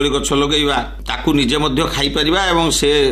ଗଛ ଲଗେଇବା, ତାକୁ ନିଜେ ମଧ୍ୟ ଖାଇପାରିବା ଏବଂ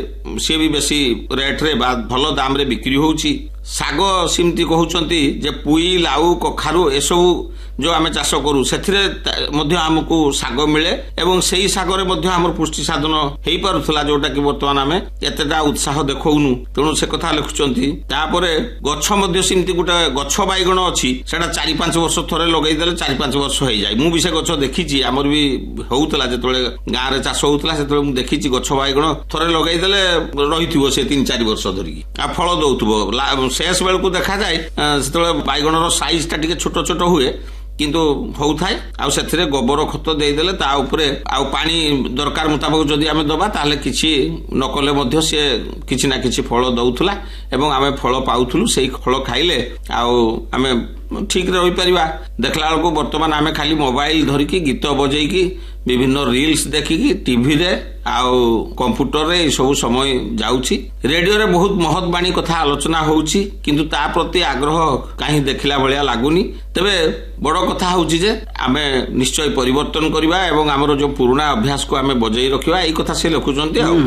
ସେ ବି ବେଶୀ ରେଟ୍ରେ ବା ଭଲ ଦାମରେ ବିକ୍ରି ହେଉଛି। ଶାଗ ସେମିତି କହୁଛନ୍ତି ଯେ ପୁଇ, ଲାଉ, କଖାରୁ ଏସବୁ ଯୋଉ ଆମେ ଚାଷ କରୁ ସେଥିରେ ମଧ୍ୟ ଆମକୁ ଶାଗ ମିଳେ ଏବଂ ସେଇ ଶାଗରେ ମଧ୍ୟ ଆମର ପୁଷ୍ଟି ସାଧନ ହେଇପାରୁଥିଲା, ଯୋଉଟା କି ବର୍ତ୍ତମାନ ଆମେ ଏତେଟା ଉତ୍ସାହ ଦେଖଉନୁ। ତେଣୁ ସେ କଥା ଲେଖୁଛନ୍ତି। ତାପରେ ଗଛ ମଧ୍ୟ ସେମିତି ଗୋଟେ ଗଛ ବାଇଗଣ ଅଛି, ସେଟା 4-5 ବର୍ଷ ଥରେ ଲଗେଇଦେଲେ 4-5 ବର୍ଷ ହେଇଯାଏ। ମୁଁ ବି ସେ ଗଛ ଦେଖିଛି, ଆମର ବି ହଉଥିଲା ଯେତେବେଳେ ଗାଁରେ ଚାଷ ହଉଥିଲା ସେତେବେଳେ ମୁଁ ଦେଖିଛି ଗଛ ବାଇଗଣ ଥରେ ଲଗେଇଦେଲେ ରହିଥିବ ସେ 3-4 ବର୍ଷ ଧରିକି ଆଉ ଫଳ ଦଉଥିବ। ଶେଷ ବେଳକୁ ଦେଖାଯାଏ ସେତେବେଳେ ବାଇଗଣର ସାଇଜ ଟା ଟିକେ ଛୋଟ ଛୋଟ ହୁଏ କିନ୍ତୁ ହଉଥାଏ। ଆଉ ସେଥିରେ ଗୋବର ଖତ ଦେଇଦେଲେ ତା ଉପରେ ଆଉ ପାଣି ଦରକାର ମୁତାବକ ଯଦି ଆମେ ଦବା ତାହେଲେ କିଛି ନ କଲେ ମଧ୍ୟ ସେ କିଛି ନା କିଛି ଫଳ ଦଉଥିଲା ଏବଂ ଆମେ ଫଳ ପାଉଥିଲୁ। ସେଇ ଫଳ ଖାଇଲେ ଆଉ ଆମେ ଠିକରେ ରହିପାରିବା। ଦେଖିଲା ବେଳକୁ ବର୍ତ୍ତମାନ ଆମେ ଖାଲି ମୋବାଇଲ ଧରିକି ଗୀତ ବଜେଇକି ବିଭିନ୍ନ ରିଲ୍ସ ଦେଖିକି ଟିଭିରେ ଆଉ କମ୍ପ୍ୟୁଟରରେ ଏଇ ସବୁ ସମୟ ଯାଉଛି। ରେଡିଓରେ ବହୁତ ମହତ୍ ବାଣୀ କଥା ଆଲୋଚନା ହଉଛି କିନ୍ତୁ ତା ପ୍ରତି ଆଗ୍ରହ କାହିଁ ଦେଖିଲା ଭଳିଆ ଲାଗୁନି। ତେବେ ବଡ କଥା ହଉଛି ଯେ ଆମେ ନିଶ୍ଚୟ ପରିବର୍ତ୍ତନ କରିବା ଏବଂ ଆମର ଯୋଉ ପୁରୁଣା ଅଭ୍ୟାସକୁ ଆମେ ବଜେଇ ରଖିବା, ଏଇ କଥା ସେ ଲେଖୁଛନ୍ତି। ଆଉ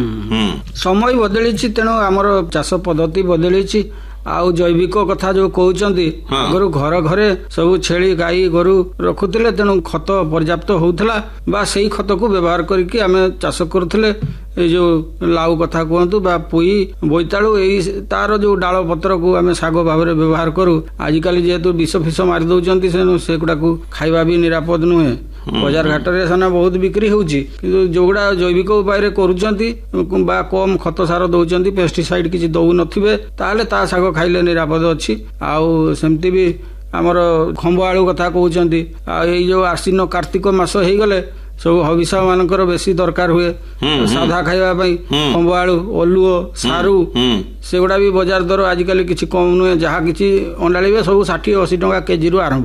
ସମୟ ବଦଳିଛି, ତେଣୁ ଆମର ଚାଷ ପଦ୍ଧତି ବଦଳିଛି। ଆଉ ଜୈବିକ କଥା ଯୋଉ କହୁଛନ୍ତି, ଆଗରୁ ଘର ଘରେ ସବୁ ଛେଳି ଗାଈ ଗୋରୁ ରଖୁଥିଲେ, ତେଣୁ ଖତ ପର୍ଯ୍ୟାପ୍ତ ହଉଥିଲା ବା ସେଇ ଖତକୁ ବ୍ୟବହାର କରିକି ଆମେ ଚାଷ କରୁଥିଲେ। ଏଇ ଯୋଉ ଲାଉ କଥା କୁହନ୍ତୁ ବା ପୁଇ, ବୋଇତାଳୁ, ଏଇ ତାର ଯୋଉ ଡାଳ ପତ୍ରକୁ ଆମେ ଶାଗ ଭାବରେ ବ୍ୟବହାର କରୁ। ଆଜିକାଲି ଯେହେତୁ ବିଷ ଫିଷ ମାରି ଦଉଛନ୍ତି ସେଗୁଡାକୁ ଖାଇବା ବି ନିରାପଦ ନୁହେଁ। ବଜାର ଘାଟରେ ସେନା ବହୁତ ବିକ୍ରି ହଉଛି, କିନ୍ତୁ ଯୋଉଗୁଡା ଜୈବିକ ଉପାୟରେ କରୁଛନ୍ତି ବା କମ ଖତ ସାର ଦଉଛନ୍ତି, ପେଷ୍ଟିସାଇଡ କିଛି ଦଉନଥିବେ, ତାହେଲେ ତା ଶାଗ ଖାଇଲେ ନିରାପଦ ଅଛି। ଆଉ ସେମିତି ବି ଆମର ଖମ୍ବ ଆଳୁ କଥା କହୁଛନ୍ତି। ଆଉ ଏଇ ଯୋଉ ଆଶ୍ଵିନ କାର୍ତ୍ତିକ ମାସ ହେଇଗଲେ ସବୁ ହବିଷ ମାନଙ୍କର ବେଶୀ ଦରକାର ହୁଏ ସାଧା ଖାଇବା ପାଇଁ। ଖମ୍ବ ଆଳୁ, ଅଲୁଅ, ସାରୁ ସେଗୁଡା ବି ବଜାର ଦର ଆଜିକାଲି କିଛି କମ ନୁହେଁ। ଯାହା କିଛି ଅଣ୍ଡାଳିବେ ସବୁ 60-80 ଟଙ୍କା କେଜିରୁ ଆରମ୍ଭ।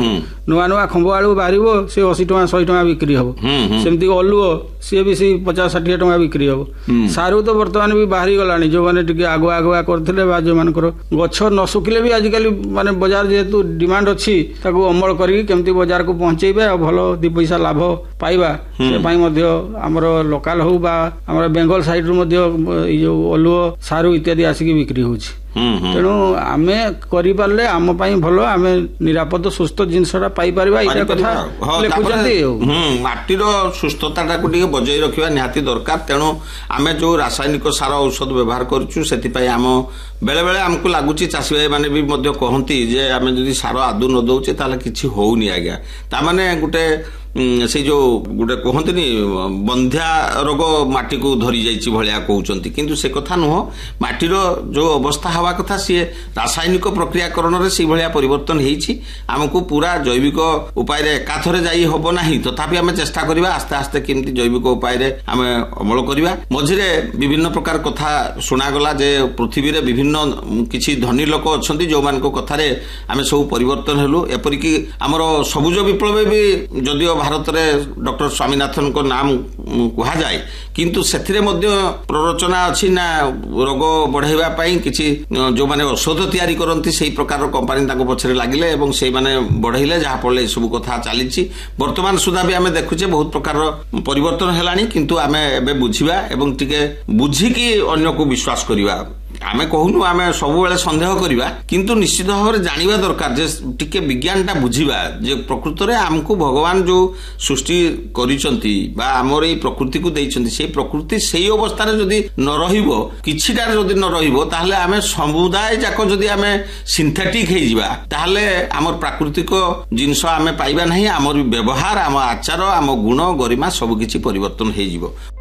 ନୂଆ ନୂଆ ଖମ୍ବ ଆଳୁ ବାହାରିବ, ସେ 80 ଟଙ୍କା 100 ଟଙ୍କା ବିକ୍ରି ହବ। ସେମିତି ଅଲୁଅ ସିଏ ବି ସେଇ 50-60 ଟଙ୍କା ବିକ୍ରି ହବ। ସାରୁ ତ ବର୍ତ୍ତମାନ ବି ବାହାରି ଗଲାଣି, ଯୋଉମାନେ ଟିକେ ଆଗୁଆ କରିଥିଲେ ବା ଯୋଉମାନଙ୍କର ଗଛ ନ ଶୁଖିଲେ ବି ଆଜିକାଲି ମାନେ ବଜାର ଯେହେତୁ ଡିମାଣ୍ଡ ଅଛି, ତାକୁ ଅମଳ କରିକି କେମିତି ବଜାରକୁ ପହଞ୍ଚେଇବେ ଆଉ ଭଲ 2 ପଇସା ଲାଭ ପାଇବା, ସେ ପାଇଁ ମଧ୍ୟ ଆମର ଲୋକାଲ ହଉ ବା ଆମର ବେଙ୍ଗଲ ସାଇଡରୁ ମଧ୍ୟ ଏଇ ଯୋଉ ଅଲୁଅ, ସାରୁ ଇତ୍ୟାଦି ଆସିକି ବିକ୍ରି ହଉଛି। ତେଣୁ ଆମେ କରିପାରିଲେ ଆମ ପାଇଁ ଭଲ, ଆମେ ନିରାପଦ ସୁସ୍ଥ ଜିନିଷଟା ପାଇପାରିବା। ଏଇଟା କଥା ଲେଖୁଛନ୍ତି। ମାଟିର ସୁସ୍ଥତାଟାକୁ ଟିକେ ବଜାଇ ରଖିବା ନିହାତି ଦରକାର। ତେଣୁ ଆମେ ଯୋଉ ରାସାୟନିକ ସାର ଔଷଧ ବ୍ୟବହାର କରୁଛୁ, ସେଥିପାଇଁ ଆମ ବେଳେ ବେଳେ ଆମକୁ ଲାଗୁଛି, ଚାଷୀ ଭାଇ ମାନେ ବି ମଧ୍ୟ କହନ୍ତି ଯେ ଆମେ ଯଦି ସାର ଆଦୌ ନ ଦଉଛେ ତାହେଲେ କିଛି ହଉନି। ଆଜ୍ଞା, ତାମାନେ ଗୋଟେ ସେଇ ଯୋଉ ଗୋଟେ କୁହନ୍ତିନି ବନ୍ଧ୍ୟା ରୋଗ ମାଟିକୁ ଧରି ଯାଇଛି ଭଳିଆ କହୁଛନ୍ତି, କିନ୍ତୁ ସେ କଥା ନୁହଁ। ମାଟିର ଯୋଉ ଅବସ୍ଥା ହେବା କଥା ସିଏ ରାସାୟନିକ ପ୍ରକ୍ରିୟାକରଣରେ ସେଇଭଳିଆ ପରିବର୍ତ୍ତନ ହେଇଛି। ଆମକୁ ପୁରା ଜୈବିକ ଉପାୟରେ ଏକାଥରେ ଯାଇ ହବ ନାହିଁ, ତଥାପି ଆମେ ଚେଷ୍ଟା କରିବା ଆସ୍ତେ ଆସ୍ତେ କେମିତି ଜୈବିକ ଉପାୟରେ ଆମେ ଅମଳ କରିବା। ମଝିରେ ବିଭିନ୍ନ ପ୍ରକାର କଥା ଶୁଣାଗଲା ଯେ ପୃଥିବୀରେ ବିଭିନ୍ନ କିଛି ଧନୀ ଲୋକ ଅଛନ୍ତି ଯୋଉମାନଙ୍କ କଥାରେ ଆମେ ସବୁ ପରିବର୍ତ୍ତନ ହେଲୁ। ଏପରିକି ଆମର ସବୁଜ ବିପ୍ଳବ ବି ଯଦିଓ ଭାରତରେ ଡକ୍ଟର ସ୍ୱାମୀନାଥନଙ୍କ ନାମ କୁହାଯାଏ, କିନ୍ତୁ ସେଥିରେ ମଧ୍ୟ ପ୍ରରୋଚନା ଅଛି ନା ରୋଗ ବଢାଇବା ପାଇଁ କିଛି ଯୋଉମାନେ ଔଷଧ ତିଆରି କରନ୍ତି ସେଇ ପ୍ରକାରର କମ୍ପାନୀ ତାଙ୍କ ପଛରେ ଲାଗିଲେ ଏବଂ ସେଇମାନେ ବଢେଇଲେ, ଯାହାଫଳରେ ଏସବୁ କଥା ଚାଲିଛି। ବର୍ତ୍ତମାନ ସୁଦ୍ଧା ବି ଆମେ ଦେଖୁଛେ ବହୁତ ପ୍ରକାରର ପରିବର୍ତ୍ତନ ହେଲାଣି, କିନ୍ତୁ ଆମେ ଏବେ ବୁଝିବା ଏବଂ ଟିକେ ବୁଝିକି ଅନ୍ୟକୁ ବିଶ୍ୱାସ କରିବା। ଆମେ କହୁନୁ ଆମେ ସବୁବେଳେ ସନ୍ଦେହ କରିବା, କିନ୍ତୁ ନିଶ୍ଚିତ ଭାବରେ ଜାଣିବା ଦରକାର ଯେ ଟିକେ ବିଜ୍ଞାନଟା ବୁଝିବା ଯେ ପ୍ରକୃତରେ ଆମକୁ ଭଗବାନ ଯୋଉ ସୃଷ୍ଟି କରିଛନ୍ତି ବା ଆମର ଏଇ ପ୍ରକୃତିକୁ ଦେଇଛନ୍ତି, ସେଇ ପ୍ରକୃତି ସେଇ ଅବସ୍ଥାରେ ଯଦି ନ ରହିବ, କିଛିଟାରେ ଯଦି ନ ରହିବ, ତାହେଲେ ଆମେ ସମୁଦାୟ ଯାକ ଯଦି ଆମେ ସିନ୍ଥେଟିକ ହେଇଯିବା, ତାହେଲେ ଆମର ପ୍ରାକୃତିକ ଜିନିଷ ଆମେ ପାଇବା ନାହିଁ। ଆମର ବ୍ୟବହାର, ଆମ ଆଚାର, ଆମ ଗୁଣ ଗରିମା ସବୁକିଛି ପରିବର୍ତ୍ତନ ହେଇଯିବ।